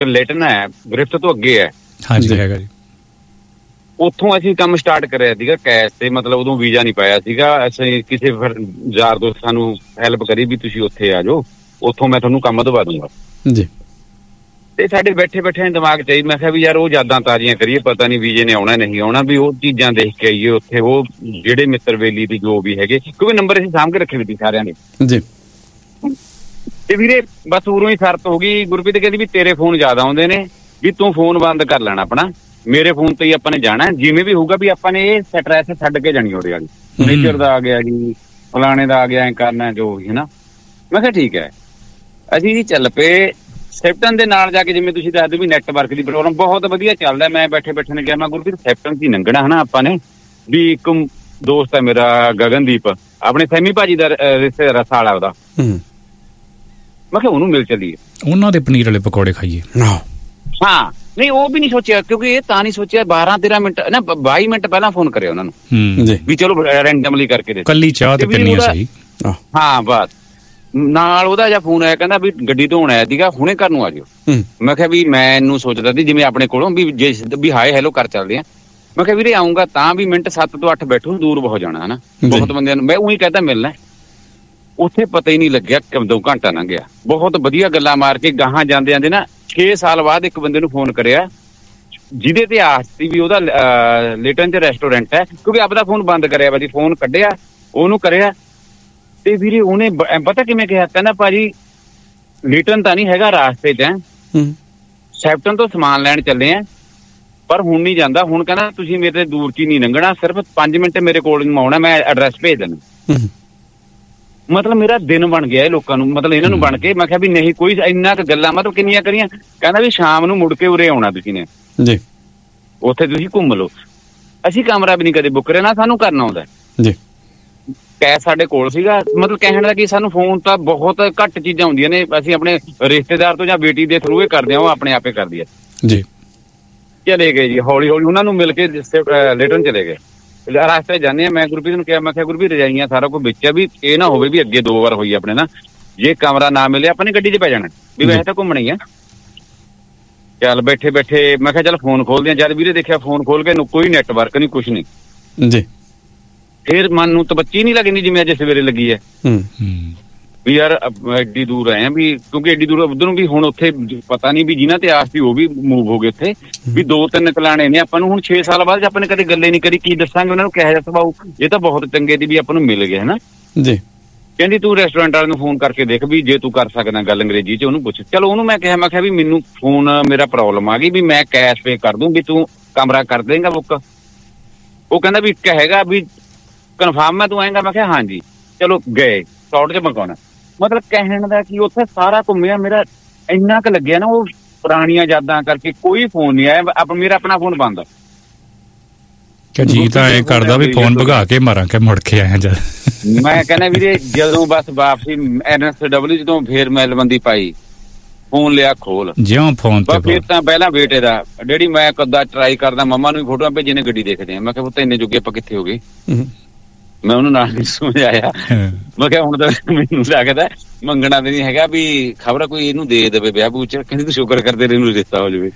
Layton ਹੈ ਗ੍ਰਿਫਟ ਤੋਂ ਅੱਗੇ ਹੈ। ਹਾਂਜੀ ਹੈਗਾ ਜੀ। ਉੱਥੋਂ ਅਸੀਂ ਕੰਮ ਸਟਾਰਟ ਕਰਿਆ ਸੀਗਾ ਕੈਸ਼ ਤੇ, ਮਤਲਬ ਉਦੋਂ ਵੀਜ਼ਾ ਨਹੀਂ ਪਾਇਆ ਸੀਗਾ। ਅਸੀਂ ਕਿਸੇ ਯਾਰ ਦੋਸਤ ਸਾਨੂੰ ਹੈਲਪ ਕਰੀ ਵੀ ਤੁਸੀਂ ਉੱਥੇ ਆ ਜਾਓ, ਉੱਥੋਂ ਮੈਂ ਤੁਹਾਨੂੰ ਕੰਮ ਦਵਾ ਦੂੰਗਾ ਜੀ। ਤੇ ਸਾਡੇ ਬੈਠੇ ਬੈਠੇ ਦਿਮਾਗ 'ਚ ਆਈ, ਮੈਂ ਕਿਹਾ ਵੀ ਯਾਰ ਉਹ ਯਾਦਾਂ ਤਾਜ਼ੀਆਂ ਕਰੀਏ, ਪਤਾ ਨਹੀਂ ਵੀਜ਼ੇ ਨੇ ਆਉਣਾ ਨਹੀਂ ਆਉਣਾ, ਵੀ ਉਹ ਚੀਜ਼ਾਂ ਦੇਖ ਕੇ ਆਈਏ ਉੱਥੇ, ਉਹ ਜਿਹੜੇ ਮਿੱਤਰ ਵੇਲੀ ਦੀ ਜੋ ਵੀ ਹੈਗੇ, ਕਿਉਂਕਿ ਨੰਬਰ ਅਸੀਂ ਸਾਂਭ ਕੇ ਰੱਖੇ ਵੀ ਸੀ ਸਾਰਿਆਂ ਦੇ ਜੀ। ਤੇ ਵੀਰੇ ਬਸ ਉਰੋਂ ਹੀ ਸ਼ਰਤ ਹੋ ਗਈ, ਗੁਰਪ੍ਰੀਤ ਕਹਿੰਦੀ ਵੀ ਤੇਰੇ ਫੋਨ ਜ਼ਿਆਦਾ ਆਉਂਦੇ ਨੇ, ਵੀ ਤੂੰ ਫੋਨ ਬੰਦ ਕਰ ਲੈਣਾ ਆਪਣਾ, ਮੇਰੇ ਫੋਨ ਤੇ ਹੀ ਆਪਾਂ ਨੇ ਜਾਣਾ, ਜਿਵੇਂ ਵੀ ਹੋਊਗਾ ਵੀ ਆਪਾਂ ਨੇ ਇਹ ਸਟ੍ਰੈਸ ਛੱਡ ਕੇ ਜਾਣੀ ਉਹਦੇ ਵਾਲੀ, ਨੇਚਰ ਦਾ ਆ ਗਿਆ ਜੀ, ਫਲਾਣੇ ਦਾ ਆ ਗਿਆ, ਐਂ ਕਰਨਾ ਜੋ ਵੀ ਹੈ ਨਾ। ਮੈਂ ਕਿਹਾ ਠੀਕ ਹੈ। ਅਸੀਂ ਜੀ ਚੱਲ ਪਏ ਸੈਪਟਨ ਦੇ ਨਾਲ ਜਾ ਕੇ, ਜਿਵੇਂ ਤੁਸੀਂ ਦੱਸਦੇ ਵੀ ਨੈਟਵਰਕ ਦੀ ਪ੍ਰੋਬਲਮ ਬਹੁਤ ਵਧੀਆ ਚੱਲਦਾ। ਮੈਂ ਬੈਠੇ ਬੈਠੇ ਨੇ ਕਿਹਾ, ਮੈਂ ਗੁਰਪ੍ਰੀਤ ਸੈਪਟਨ ਦੀ ਲੰਘਣਾ ਹਨਾ ਆਪਾਂ ਨੇ, ਵੀ ਇੱਕ ਦੋਸਤ ਹੈ ਮੇਰਾ ਗਗਨਦੀਪ, ਆਪਣੇ ਸੈਮੀ ਭਾਜੀ ਦਾ ਰਿਸ਼ਤੇਦਾਰ ਰਸਾ ਵਾਲਾ ਉਹਦਾ, ਮੈਂ ਕਿਹਾ ਉਹਨੂੰ ਮਿਲ ਚੱਲੀਏ, ਉਹਨਾਂ ਦੇ ਪਨੀਰ ਵਾਲੇ ਪਕੌੜੇ ਖਾਈਏ। ਹਾਂ ਨਹੀਂ ਉਹ ਵੀ ਨਹੀਂ ਸੋਚਿਆ, ਕਿਉਂਕਿ ਇਹ ਤਾਂ ਨਹੀਂ ਸੋਚਿਆ 12-13 ਮਿੰਟ ਨਾ 22 ਮਿੰਟ ਪਹਿਲਾਂ ਫੋਨ ਕਰਿਆ ਉਹਨਾਂ ਨੂੰ ਵੀ ਚਲੋ ਰੈਂਡਮਲੀ ਕਰਕੇ ਦੇ, ਕੱਲੀ ਚਾਹ ਤੇ ਪੀਣੀ ਸਹੀ। ਹਾਂ ਬਸ ਨਾਲ ਉਹਦਾ ਜਿਹਾ ਫੋਨ ਆਇਆ, ਕਹਿੰਦਾ ਵੀ ਗੱਡੀ ਧੋਣ ਆਇਆ ਸੀਗਾ, ਹੁਣੇ ਘਰ ਨੂੰ ਆ ਜਾਓ। ਮੈਂ ਕਿਹਾ ਵੀ ਮੈਂ ਇਹਨੂੰ ਸੋਚਦਾ ਸੀ ਜਿਵੇਂ ਆਪਣੇ ਕੋਲੋਂ ਵੀ ਜੇ ਵੀ ਹਾਏ ਹੈਲੋ ਕਰ ਚੱਲਦੇ ਆ। ਮੈਂ ਕਿਹਾ ਵੀਰੇ ਆਊਂਗਾ ਤਾਂ ਵੀ ਮਿੰਟ 7 ਤੋਂ 8 ਬੈਠੂ, ਦੂਰ ਬਹੁਤ ਜਾਣਾ ਹਨਾ, ਬਹੁਤ ਬੰਦਿਆਂ ਨੂੰ ਮੈਂ ਉਹੀ ਕਹਿੰਦਾ ਮਿਲਣਾ। ਉੱਥੇ ਪਤਾ ਹੀ ਨਹੀਂ ਲੱਗਿਆ ਕਦੋਂ ਘੰਟਾ ਲੰਘ ਗਿਆ, ਬਹੁਤ ਵਧੀਆ ਗੱਲਾਂ ਮਾਰ ਕੇ ਗਾਹਾਂ ਜਾਂਦੇ ਜਾਂਦੇ ਨਾ 6 ਸਾਲ ਬਾਅਦ ਇੱਕ ਬੰਦੇ ਨੂੰ ਫੋਨ ਕਰਿਆ, ਜਿਹਦੇ ਤੇ ਆਸ ਸੀ ਵੀ ਉਹਦਾ ਲੇਟਨ 'ਚ ਰੈਸਟੋਰੈਂਟ ਹੈ, ਕਿਉਂਕਿ ਆਪਦਾ ਫੋਨ ਬੰਦ ਕਰਿਆ ਵਾ ਜੀ, ਫੋਨ ਕੱਢਿਆ ਉਹਨੂੰ ਕਰਿਆ ਤੇ ਵੀਰੇ ਉਹਨੇ ਪਤਾ ਕਿਵੇਂ ਕਿਹਾ, ਕਹਿੰਦਾ ਭਾਜੀ ਲੇਟਨ ਤਾਂ ਨਹੀਂ ਹੈਗਾ, ਰਾਸਤੇ 'ਚ ਸੈਪਟਨ ਤੋਂ ਸਮਾਨ ਲੈਣ ਚੱਲੇ ਆ, ਪਰ ਹੁਣ ਨਹੀਂ ਜਾਂਦਾ, ਹੁਣ ਕਹਿੰਦਾ ਤੁਸੀਂ ਮੇਰੇ ਦੂਰ 'ਚ ਹੀ ਨਹੀਂ ਲੰਘਣਾ, ਸਿਰਫ 5 ਮਿੰਟ ਮੇਰੇ ਕੋਲ ਆਉਣਾ, ਮੈਂ ਐਡਰੈਸ ਭੇਜ ਦੇਣਾ। ਮਤਲਬ ਮੇਰਾ ਦਿਨ ਬਣ ਗਿਆ ਇਹ ਲੋਕਾਂ ਨੂੰ, ਮਤਲਬ ਇਹਨਾਂ ਨੂੰ ਬਣ ਕੇ। ਮੈਂ ਕਿਹਾ ਵੀ ਨਹੀਂ ਕੋਈ ਇੰਨਾ ਕੁ ਗੱਲਾਂ, ਮਤਲਬ ਕਿੰਨੀਆਂ ਕਰੀਆਂ। ਕਹਿੰਦਾ ਵੀ ਸ਼ਾਮ ਨੂੰ ਮੁੜ ਕੇ ਉਰੇ ਆਉਣਾ ਤੁਸੀਂ ਨੇ ਜੀ, ਉੱਥੇ ਤੁਸੀਂ ਘੁੰਮ ਲਓ। ਅਸੀਂ ਕਮਰਾ ਵੀ ਨਹੀਂ ਕਦੇ ਬੁੱਕ ਕਰਿਆ, ਨਾ ਸਾਨੂੰ ਕਰਨਾ ਆਉਂਦਾ ਜੀ, ਕੈਸ਼ ਸਾਡੇ ਕੋਲ ਸੀਗਾ। ਮਤਲਬ ਕਹਿਣ ਦਾ ਕਿ ਸਾਨੂੰ ਫੋਨ ਤਾਂ ਬਹੁਤ ਘੱਟ ਚੀਜ਼ਾਂ ਹੁੰਦੀਆਂ ਨੇ, ਅਸੀਂ ਆਪਣੇ ਰਿਸ਼ਤੇਦਾਰ ਤੋਂ ਜਾਂ ਬੇਟੀ ਦੇ ਥਰੂ ਇਹ ਕਰਦੇ ਹਾਂ, ਉਹ ਆਪਣੇ ਆਪੇ ਕਰਦੀ ਹੈ ਜੀ। ਚਲੇ ਗਏ ਜੀ ਹੌਲੀ ਹੌਲੀ, ਉਹਨਾਂ ਨੂੰ ਮਿਲ ਕੇ ਲੇਟਨ ਚਲੇ ਗਏ। ਰਾਸਤੇ ਜਾਂਦੇ ਆ, ਮੈਂ ਗੁਰਪ੍ਰੀਤ ਨੂੰ ਕਿਹਾ, ਮੈਂ ਕਿਹਾ ਗੁਰਪ੍ਰੀਤ ਰਜਾਈਆਂ ਸਾਰਾ ਕੁਝ ਵਿੱਚ ਆ, ਵੀ ਇਹ ਨਾ ਹੋਵੇ ਵੀ ਅੱਗੇ 2 ਵਾਰ ਹੋਈ ਆਪਣੇ ਨਾ, ਜੇ ਕਮਰਾ ਨਾ ਮਿਲੇ ਆਪਾਂ ਨੇ ਗੱਡੀ 'ਚ ਪੈ ਜਾਣਾ, ਵੀ ਵੈਸੇ ਤਾਂ ਘੁੰਮਣਾ ਹੀ ਆ। ਚੱਲ ਬੈਠੇ ਬੈਠੇ ਮੈਂ ਕਿਹਾ ਚੱਲ ਫੋਨ ਖੋਲਦੇ ਆ, ਜਦ ਵੀਰੇ ਦੇਖਿਆ ਫੋਨ ਖੋਲ ਕੇ ਕੋਈ ਨੈਟਵਰਕ ਨਹੀਂ, ਕੁਛ ਨਹੀਂ ਜੀ। ਫੇਰ ਮਨ ਨੂੰ ਤਬੱਚੀ ਨਹੀਂ ਲੱਗਣੀ ਜਿਵੇਂ ਅੱਜ ਸਵੇਰੇ ਲੱਗੀ ਹੈ ਵੀ ਯਾਰ ਐਡੀ ਦੂਰ ਆਏ ਆ, ਵੀ ਕਿਉਂਕਿ ਐਡੀ ਦੂਰ ਉਧਰ ਨੂੰ ਵੀ ਹੁਣ ਉੱਥੇ ਪਤਾ ਨਹੀਂ ਵੀ ਜਿਨ੍ਹਾਂ ਤੇ ਆਸ ਸੀ ਉਹ ਵੀ ਮੂਵ ਹੋ ਗਏ ਉੱਥੇ, ਵੀ 2-3 ਕਲਾਣੇ ਨੇ ਆਪਾਂ ਨੂੰ। ਹੁਣ 6 ਸਾਲ ਬਾਅਦ ਆਪਾਂ ਨੇ ਕਦੇ ਗੱਲੇ ਨਹੀਂ ਕਰੀ, ਕੀ ਦੱਸਾਂਗੇ ਉਹਨਾਂ ਨੂੰ, ਕਿਹੋ ਜਿਹਾ ਸੁਭਾਅ। ਇਹ ਤਾਂ ਬਹੁਤ ਚੰਗੇ ਦੀ ਵੀ ਆਪਾਂ ਨੂੰ ਮਿਲ ਗਏ ਹਨਾ ਜੀ। ਕਹਿੰਦੀ ਤੂੰ ਰੈਸਟੋਰੈਂਟ ਵਾਲੇ ਨੂੰ ਫੋਨ ਕਰਕੇ ਦੇਖ ਵੀ ਜੇ ਤੂੰ ਕਰ ਸਕਦਾ ਗੱਲ ਅੰਗਰੇਜ਼ੀ 'ਚ, ਉਹਨੂੰ ਪੁੱਛ। ਚਲੋ ਉਹਨੂੰ ਮੈਂ ਕਿਹਾ ਵੀ ਮੈਨੂੰ ਫੋਨ ਮੇਰਾ ਪ੍ਰੋਬਲਮ ਆ ਗਈ, ਵੀ ਮੈਂ ਕੈਸ਼ ਪੇ ਕਰ ਦੂੰ, ਵੀ ਤੂੰ ਕਮਰਾ ਕਰ ਦੇਂਗਾ ਬੁੱਕ। ਉਹ ਕਹਿੰਦਾ ਵੀ ਇੱਕ ਹੈਗਾ ਵੀ ਕਨਫਰਮ ਹੈ ਤੂੰ ਆਏਂਗਾ। ਮੈਂ ਕਿਹਾ ਹਾਂਜੀ। ਚਲੋ ਗਏ ਸ਼ਾਰਟ 'ਚ ਮਕਾਉਣਾ, ਮਤਲਬ ਕਹਿਣ ਦਾ ਕਿ ਉੱਥੇ ਸਾਰਾ ਘੁੰਮਿਆ, ਮੇਰਾ ਇੰਨਾ ਕੁ ਲੱਗਿਆ ਨਾ ਉਹ ਪੁਰਾਣੀਆਂ ਯਾਦਾਂ ਕਰਕੇ। ਕੋਈ ਫੋਨ ਨਹੀਂ ਆਇਆ, ਮੇਰਾ ਆਪਣਾ ਫੋਨ ਬੰਦ ਆ। ਜੀ ਤਾਂ ਐਂ ਕਰਦਾ ਵੀ ਫੋਨ ਭਗਾ ਕੇ ਮਾਰਾਂ ਕਿ ਮੁੜ ਕੇ ਆਇਆ ਜਦ। ਮੈਂ ਕਹਿੰਦਾ ਵੀਰੇ ਜਦੋਂ ਬਸ ਵਾਪਸੀ NSW ਤੋਂ ਫੇਰ ਮੈਲਬੰਦੀ ਪਾਈ, ਫੋਨ ਲਿਆ ਖੋਲ ਜਿਉਂ ਫੋਨ ਤੇ ਫਿਰ ਤਾਂ ਪਹਿਲਾਂ ਬੇਟੇ ਦਾ, ਡੈਡੀ ਮੈਂ ਕਦਾ ਟਰਾਈ ਕਰਦਾ, ਮੰਮਾ ਨੂੰ ਵੀ ਫੋਟੋਆਂ ਭੇਜੀ ਨੇ, ਗੱਡੀ ਦੇਖਦੇ ਆ। ਮੈਂ ਕਿਹਾ ਪੁੱਤ ਇੰਨੇ ਜੋਗੇ ਆਪਾਂ ਕਿੱਥੇ ਹੋ ਗਏ। ਮੈਂ ਉਹਨੂੰ ਨਾਲ ਨਹੀਂ ਸਮਝਾਇਆ, ਮੈਂ ਕਿਹਾ ਹੁਣ ਤਾਂ ਮੈਨੂੰ ਲੱਗਦਾ ਮੰਗਣਾ ਤੇ ਨਹੀਂ ਹੈਗਾ, ਵੀ ਖਬਰ ਕੋਈ ਇਹਨੂੰ ਦੇ ਦੇਵੇ ਵਿਆਹ ਬੂਚ। ਕਹਿੰਦੀ ਤੂੰ ਸ਼ੁਕਰ ਕਰਦੇ ਇਹਨੂੰ ਰਿਸ਼ਤਾ ਹੋ ਜਾਵੇ।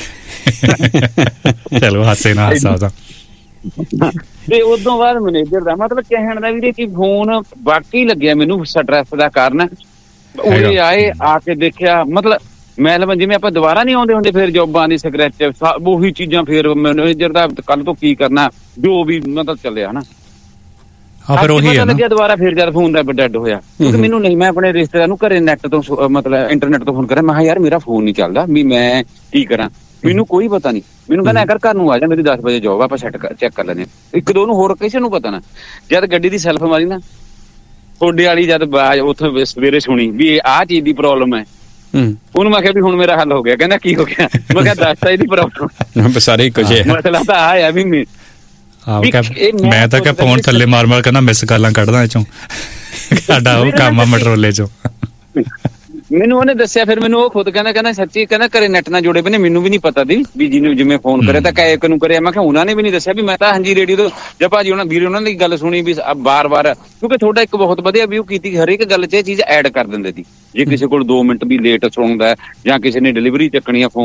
ਚਲੋ ਹਾਸੇ ਨਾ ਹਾਸਾ ਉਹਦਾ। ਤੇ ਉਦੋਂ ਬਾਅਦ ਮੈਨੇਜਰ ਦਾ ਮਤਲਬ ਕਹਿਣ ਦਾ ਵੀਰੇ ਕਿ ਫੋਨ ਵਾਕਈ ਲੱਗਿਆ ਮੈਨੂੰ ਸਟਰੈਸ ਦਾ ਕਾਰਨ। ਉਹ ਆਏ ਆ ਕੇ ਦੇਖਿਆ, ਮਤਲਬ ਮੈਲਬਨ ਜਿਵੇਂ ਆਪਾਂ ਦੁਬਾਰਾ ਨਹੀਂ ਆਉਂਦੇ ਹੁੰਦੇ ਫਿਰ ਜੋਬਾਂ ਦੀ ਸਕਰੈਚ ਉਹੀ ਚੀਜ਼ਾਂ, ਫਿਰ ਮੈਨੇਜਰ ਦਾ ਕੱਲ ਤੋਂ ਕੀ ਕਰਨਾ ਜੋ ਵੀ ਮਤਲਬ ਚੱਲਿਆ ਹਨਾ। ਫਿਰ ਉਹੀ ਹੈ ਲੱਗਿਆ ਦੁਬਾਰਾ ਫਿਰ ਜਦ ਫੋਨ ਦਾ ਡੈਡ ਹੋਇਆ, ਕਿਉਂਕਿ ਮੈਨੂੰ ਨਹੀਂ, ਮੈਂ ਆਪਣੇ ਰਿਸ਼ਤੇਦਾਰ ਨੂੰ ਘਰੇ ਨੈਟ ਤੋਂ ਮਤਲਬ ਇੰਟਰਨੈਟ ਤੋਂ ਫੋਨ ਕਰਿਆ। ਮੈਂ ਕਿਹਾ ਯਾਰ ਮੇਰਾ ਫੋਨ ਨਹੀਂ ਚੱਲਦਾ, ਵੀ ਮੈਂ ਕੀ ਕਰਾਂ, ਮੈਨੂੰ ਕੋਈ ਪਤਾ ਨਹੀਂ। ਮੈਨੂੰ ਕਹਿੰਦਾ ਅਗਰ ਘਰ ਨੂੰ ਆ ਜਾ, ਮੇਰੀ 10 ਵਜੇ ਜੋਬ ਆਪਾਂ ਚੈੱਕ ਕਰ ਲੈਂਦੇ। 1-2 ਨੂੰ ਹੋਰ ਕਿਸੇ ਨੂੰ ਪਤਾ ਨਾ। ਜਦ ਗੱਡੀ ਦੀ ਸੈਲਫ ਮਾਰੀ ਨਾ ਤੁਹਾਡੇ ਵਾਲੀ, ਜਦ ਉੱਥੇ ਸਵੇਰੇ ਸੁਣੀ ਵੀ ਆਹ ਚੀਜ਼ ਦੀ ਪ੍ਰੋਬਲਮ ਹੈ, ਉਹਨੂੰ ਮੈਂ ਕਿਹਾ ਵੀ ਹੁਣ ਮੇਰਾ ਹੱਲ ਹੋ ਗਿਆ। ਕਹਿੰਦਾ ਕੀ ਹੋ ਗਿਆ? ਮੈਂ ਕਿਹਾ ਦੱਸਤਾ ਇਹਦੀ ਪ੍ਰੋਬਲਮ ਸਾਰੇ ਕੁਝ ਮਤਲਬ ਤਾਂ ਆਇਆ ਵੀ ਮੈਂ ਤਾਂ ਕਿਹਾ ਫੋਨ ਥੱਲੇ ਮਾਰ ਮਾਰ ਕਹਿੰਦਾ ਮਿਸ ਕਾਲਾਂ ਕੱਢਦਾ ਇਹ ਚੋਂ, ਸਾਡਾ ਉਹ ਕੰਮ ਆ ਮਟਰੋਲੇ ਚੋਂ। ਮੈਨੂੰ ਉਹਨੇ ਦੱਸਿਆ, ਫਿਰ ਮੈਨੂੰ ਉਹ ਖੁਦ ਕਹਿੰਦਾ ਸੱਚੀ, ਕਹਿੰਦਾ ਘਰੇ ਨੈਟ ਨਾਲ ਜੁੜੇ ਪਏ ਨੇ, ਮੈਨੂੰ ਵੀ ਨਹੀਂ ਪਤਾ ਦੀ ਵੀ ਜਿਹਨੂੰ ਜਿਵੇਂ ਫੋਨ ਕਰਿਆ ਤਾਂ ਕਾਇਕ ਨੂੰ ਕਰਿਆ। ਮੈਂ ਕਿਹਾ ਉਹਨਾਂ ਨੇ ਵੀ ਨਹੀਂ ਦੱਸਿਆ ਵੀ ਮੈਂ ਤਾਂ ਹਾਂਜੀ ਰੇਡੀਓ ਤੋਂ ਜਾਂ ਭਾਜੀ ਉਹਨਾਂ ਦੀ ਗੱਲ ਸੁਣੀ ਵੀ ਬਾਰ-ਬਾਰ, ਕਿਉਂਕਿ ਤੁਹਾਡਾ ਇੱਕ ਬਹੁਤ ਵਧੀਆ ਵਿਊ ਕੀਤੀ, ਹਰੇਕ ਗੱਲ 'ਚ ਇਹ ਚੀਜ਼ ਐਡ ਕਰ ਦਿੰਦੇ ਸੀ। ਜੇ ਕਿਸੇ ਕੋਲ 2 ਮਿੰਟ ਵੀ ਲੇਟ ਸੁਣਦਾ ਜਾਂ ਕਿਸੇ ਨੇ ਡਿਲੀਵਰੀ ਚੱਕਣੀ ਆ ਫੋਨ